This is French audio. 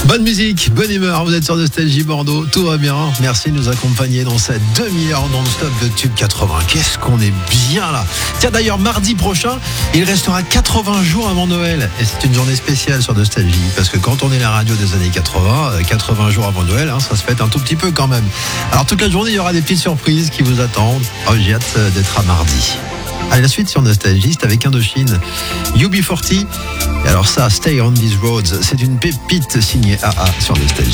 Bonne musique, bonne humeur, vous êtes sur Nostalgie Bordeaux, tout va bien. Merci de nous accompagner dans cette demi-heure non-stop de Tube 80. Qu'est-ce qu'on est bien là. Tiens d'ailleurs, mardi prochain, il restera 80 jours avant Noël. Et c'est une journée spéciale sur Nostalgie, parce que quand on est la radio des années 80, 80 jours avant Noël, ça se fête un tout petit peu quand même. Alors toute la journée, il y aura des petites surprises qui vous attendent. Oh, j'ai hâte d'être à mardi. Allez, la suite sur Nostalgie, c'est avec Indochine, UB40. Et alors ça, Stay on These Roads, c'est une pépite signée AA sur Nostalgie.